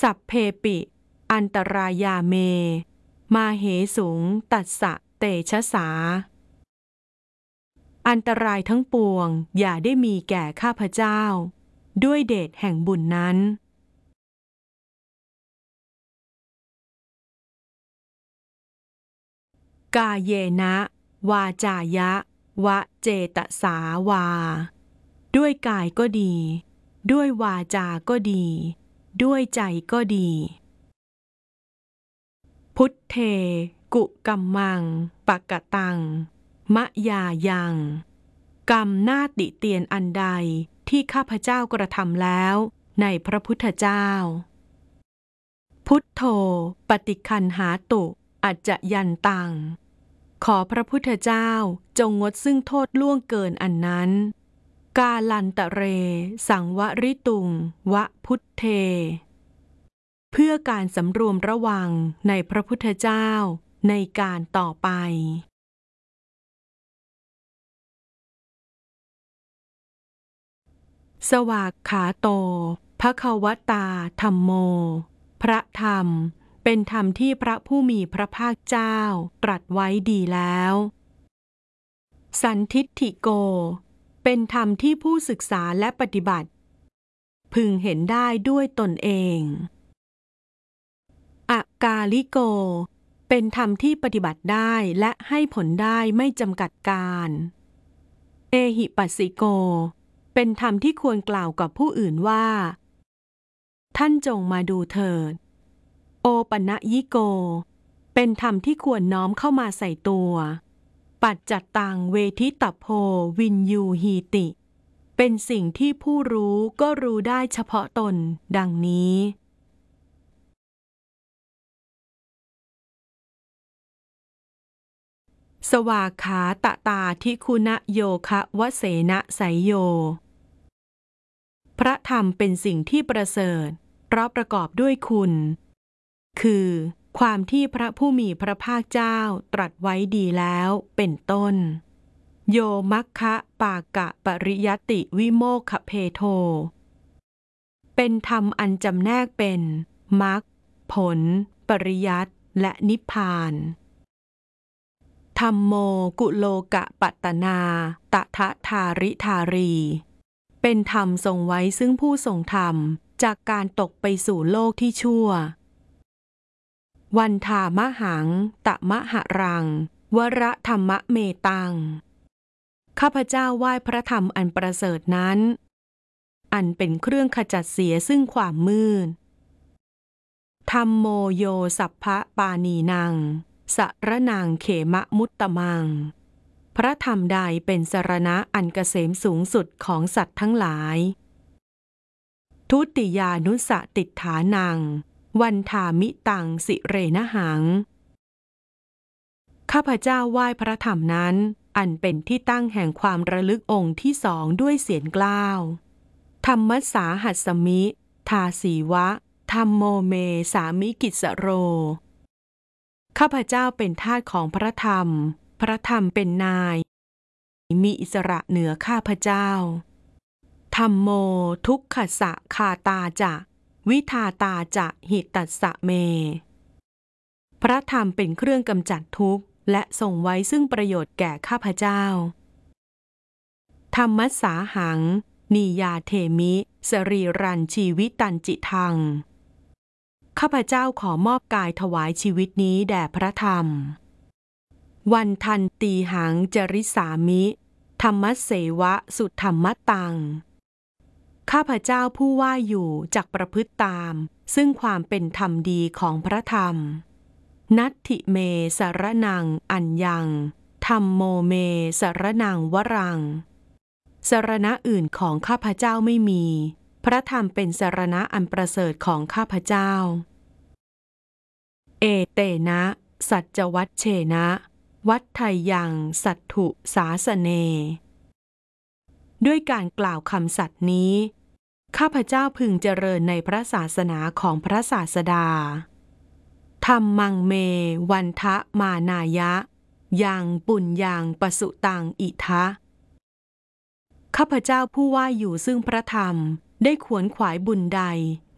สัพเพปิอันตรายาเมมาเหสุงตัสสะเตชะสาอันตรายทั้งปวงอย่าได้มีแก่ข้าพเจ้าด้วยเดชแห่งบุญนั้นกาเยนะวาจายะวะเจตสาวาด้วยกายก็ดีด้วยวาจาก็ดีด้วยใจก็ดีพุทเทกุกัมมังปะกะตังมะยายังกรรมน่าติเตียนอันใดที่ข้าพเจ้ากระทำแล้วในพระพุทธเจ้าพุทโธปฏิคันหาตุอัจจยันตังขอพระพุทธเจ้าจงงดซึ่งโทษล่วงเกินอันนั้นกาลันตะเรสังวริตุงวะพุทเทเพื่อการสำรวมระวังในพระพุทธเจ้าในการต่อไปสวากขาโตภควตาธัมโมพระธรรมเป็นธรรมที่พระผู้มีพระภาคเจ้าตรัสไว้ดีแล้วสันทิฏฐิโกเป็นธรรมที่ผู้ศึกษาและปฏิบัติพึงเห็นได้ด้วยตนเองอากาลิโกเป็นธรรมที่ปฏิบัติได้และให้ผลได้ไม่จำกัดการเอหิปัสสิโกเป็นธรรมที่ควรกล่าวกับผู้อื่นว่าท่านจงมาดูเถิดโอปันญิโกเป็นธรรมที่ควรน้อมเข้ามาใส่ตัวปัจจัตตังเวทิตโพวินยูหีติเป็นสิ่งที่ผู้รู้ก็รู้ได้เฉพาะตนดังนี้สวากขาตตาทิคุณโยคะวเสนะไสยโยพระธรรมเป็นสิ่งที่ประเสริฐเพราะประกอบด้วยคุณคือความที่พระผู้มีพระภาคเจ้าตรัสไว้ดีแล้วเป็นต้นโยมัคคะปากะปริยัติวิโมกขเพโทเป็นธรรมอันจำแนกเป็นมรรคผลปริยัติและนิพพานธัมโมกุโลกะปัตตนาตถะทาริธารีเป็นธรรมทรงไว้ซึ่งผู้ทรงธรรมจากการตกไปสู่โลกที่ชั่ววันธามหังตะมหรังวระธรรมเมตังข้าพเจ้าไหว้พระธรรมอันประเสริฐนั้นอันเป็นเครื่องขจัดเสียซึ่งความมืดธัมโมโยสัพพะปานีนังสรนังเขมะมุตตมังพระธรรมใดเป็นสรณะอันเกษมสูงสุดของสัตว์ทั้งหลายทุติยานุสติฏฐานังวันธามิตังสิเรนะหังข้าพเจ้าไหว้พระธรรมนั้นอันเป็นที่ตั้งแห่งความระลึกองค์ที่สองด้วยเสียงกล้าวธรรมสาหัสมิทาสีวะธัมโมเมสามิกิสโรข้าพเจ้าเป็นทาสของพระธรรมพระธรรมเป็นนายมีอิสระเหนือข้าพเจ้าธัมโมทุกขสะคาตาจะวิทาตาจะหิตัสสะเมพระธรรมเป็นเครื่องกำจัดทุกข์และทรงไว้ซึ่งประโยชน์แก่ข้าพเจ้าธัมมัสสาหังนียาเทมิสรีรันชีวิตันจิทังข้าพเจ้าขอมอบกายถวายชีวิตนี้แด่พระธรรมวันทันตีหังจริสามิธรรมเสวะสุธรรมตังข้าพเจ้าผู้ว่าอยู่จักประพฤติตามซึ่งความเป็นธรรมดีของพระธรรมนัตถิเมสรนังอัญญังธัมโมเมสรนังวรังสรณะอื่นของข้าพเจ้าไม่มีพระธรรมเป็นสรณะอันประเสริฐของข้าพเจ้าเอเตนะสัจวัชเชนะวัฏไทยังสัตถุสาสเนด้วยการกล่าวคำสัตย์นี้ข้าพเจ้าพึงเจริญในพระศาสนาของพระศาสดาธัมมังเมวันทะมานายะยังปุญญังปสุตังอิทะข้าพเจ้าผู้ว่าอยู่ซึ่งพระธรรมได้ขวนขวายบุญใด